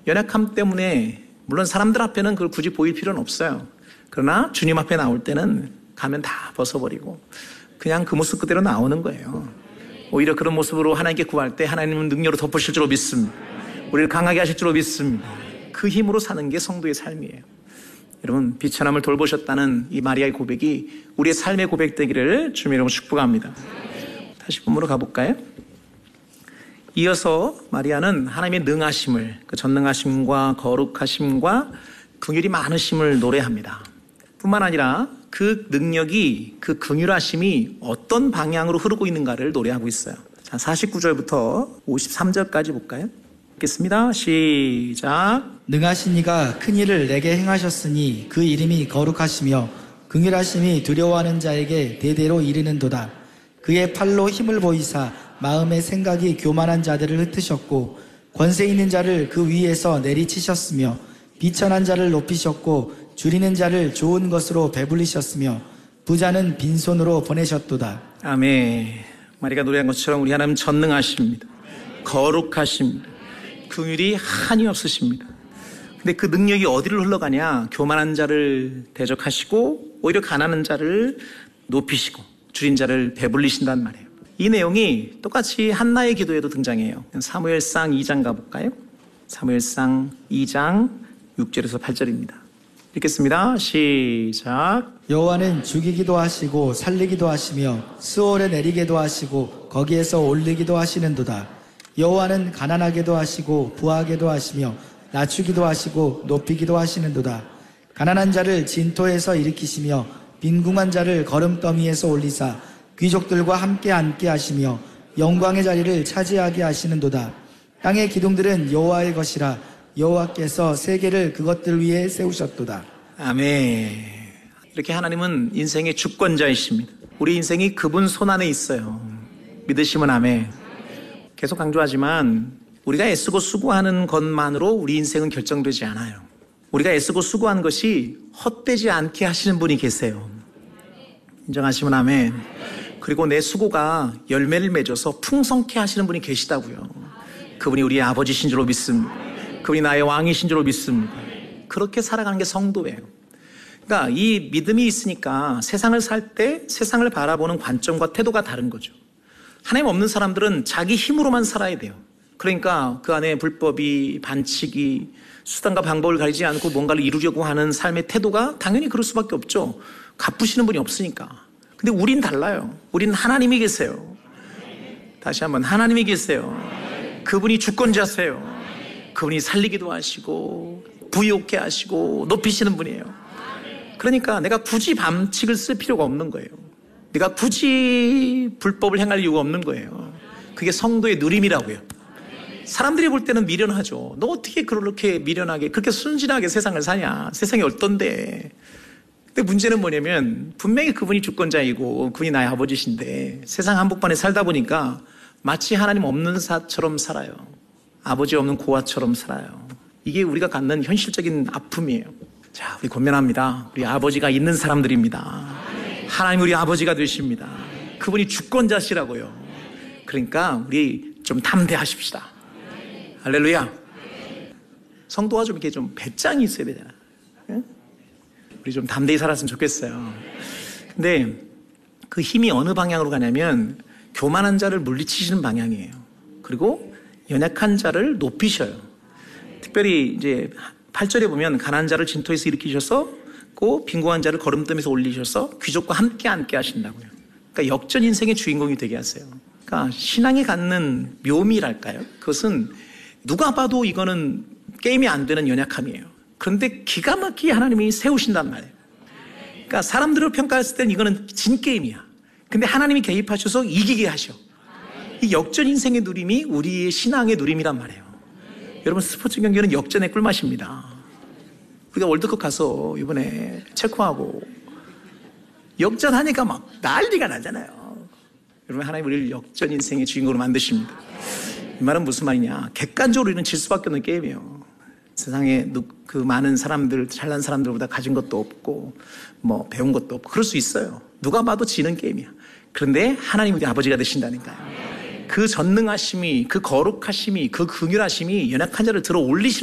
연약함 때문에 물론 사람들 앞에는 그걸 굳이 보일 필요는 없어요. 그러나 주님 앞에 나올 때는 가면 다 벗어버리고 그냥 그 모습 그대로 나오는 거예요. 오히려 그런 모습으로 하나님께 구할 때 하나님은 능력으로 덮으실 줄로 믿습니다. 우리를 강하게 하실 줄로 믿습니다. 그 힘으로 사는 게 성도의 삶이에요. 여러분, 비천함을 돌보셨다는 이 마리아의 고백이 우리의 삶의 고백 되기를 주님 이름으로 축복합니다. 다시 본문으로 가볼까요? 이어서 마리아는 하나님의 능하심을, 그 전능하심과 거룩하심과 긍휼이 많으심을 노래합니다. 뿐만 아니라 그 능력이, 그 긍휼하심이 어떤 방향으로 흐르고 있는가를 노래하고 있어요. 자, 49절부터 53절까지 볼까요? 읽겠습니다. 시작. 능하신 이가 큰 일을 내게 행하셨으니 그 이름이 거룩하시며 긍휼하심이 두려워하는 자에게 대대로 이르는도다. 그의 팔로 힘을 보이사 마음의 생각이 교만한 자들을 흩으셨고 권세 있는 자를 그 위에서 내리치셨으며 비천한 자를 높이셨고 줄이는 자를 좋은 것으로 배불리셨으며 부자는 빈손으로 보내셨도다. 아멘. 마리가 노래한 것처럼 우리 하나님 전능하십니다. 거룩하십니다. 긍휼이 한이 없으십니다. 근데 그 능력이 어디를 흘러가냐? 교만한 자를 대적하시고 오히려 가난한 자를 높이시고 줄인 자를 배불리신단 말이에요. 이 내용이 똑같이 한나의 기도에도 등장해요. 사무엘상 2장 가볼까요? 사무엘상 2장 6절에서 8절입니다. 읽겠습니다. 시작. 여호와는 죽이기도 하시고 살리기도 하시며 스올에 내리게도 하시고 거기에서 올리기도 하시는도다. 여호와는 가난하게도 하시고 부하게도 하시며 낮추기도 하시고 높이기도 하시는도다. 가난한 자를 진토에서 일으키시며 빈궁한 자를 거름더미에서 올리사 귀족들과 함께 앉게 하시며 영광의 자리를 차지하게 하시는도다. 땅의 기둥들은 여호와의 것이라 여호와께서 세계를 그것들 위에 세우셨도다. 아멘. 이렇게 하나님은 인생의 주권자이십니다. 우리 인생이 그분 손안에 있어요. 믿으시면 아멘. 계속 강조하지만 우리가 애쓰고 수고하는 것만으로 우리 인생은 결정되지 않아요. 우리가 애쓰고 수고한 것이 헛되지 않게 하시는 분이 계세요. 인정하시면 아멘. 그리고 내 수고가 열매를 맺어서 풍성케 하시는 분이 계시다고요. 그분이 우리의 아버지신 줄로 믿습니다. 그분이 나의 왕이신 줄로 믿습니다. 그렇게 살아가는 게 성도예요. 그러니까 이 믿음이 있으니까 세상을 살 때 세상을 바라보는 관점과 태도가 다른 거죠. 하나님 없는 사람들은 자기 힘으로만 살아야 돼요. 그러니까 그 안에 불법이, 반칙이, 수단과 방법을 가리지 않고 뭔가를 이루려고 하는 삶의 태도가 당연히 그럴 수밖에 없죠. 갚으시는 분이 없으니까. 근데 우린 달라요. 우린 하나님이 계세요. 다시 한번 하나님이 계세요. 그분이 주권자세요. 그분이 살리기도 하시고 부유케 하시고 높이시는 분이에요. 그러니까 내가 굳이 반칙을 쓸 필요가 없는 거예요. 내가 굳이 불법을 행할 이유가 없는 거예요. 그게 성도의 누림이라고요. 사람들이 볼 때는 미련하죠. 너 어떻게 그렇게 미련하게 그렇게 순진하게 세상을 사냐. 세상이 어떤데. 근데 문제는 뭐냐면 분명히 그분이 주권자이고 그분이 나의 아버지신데 세상 한복판에 살다 보니까 마치 하나님 없는 사처럼 살아요. 아버지 없는 고아처럼 살아요. 이게 우리가 갖는 현실적인 아픔이에요. 자, 우리 권면합니다. 우리 아버지가 있는 사람들입니다. 하나님 우리 아버지가 되십니다. 그분이 주권자시라고요. 그러니까 우리 좀 담대하십시다. 할렐루야. 성도가 좀 이렇게 좀 배짱이 있어야 되잖아. 우리 좀 담대히 살았으면 좋겠어요. 근데 그 힘이 어느 방향으로 가냐면 교만한 자를 물리치시는 방향이에요. 그리고 연약한 자를 높이셔요. 특별히 이제 8절에 보면 가난한 자를 진토에서 일으키셔서 그 빈곤한 자를 거름더미에서 올리셔서 귀족과 함께 앉게 하신다고요. 그러니까 역전 인생의 주인공이 되게 하세요. 그러니까 신앙이 갖는 묘미랄까요? 그것은 누가 봐도 이거는 게임이 안 되는 연약함이에요. 그런데 기가 막히게 하나님이 세우신단 말이에요. 그러니까 사람들을 평가했을 땐 이거는 진게임이야. 근데 하나님이 개입하셔서 이기게 하셔. 이 역전 인생의 누림이 우리의 신앙의 누림이란 말이에요. 여러분 스포츠 경기는 역전의 꿀맛입니다. 우리가 월드컵 가서 이번에 체코하고 역전하니까 막 난리가 나잖아요. 여러분 하나님 우리를 역전 인생의 주인공으로 만드십니다. 이 말은 무슨 말이냐. 객관적으로 우리는 질 수밖에 없는 게임이에요. 세상에 그 많은 사람들, 잘난 사람들보다 가진 것도 없고 뭐 배운 것도 없고 그럴 수 있어요. 누가 봐도 지는 게임이야. 그런데 하나님 우리 아버지가 되신다니까요. 그 전능하심이, 그 거룩하심이, 그 긍휼하심이 연약한 자를 들어 올리시는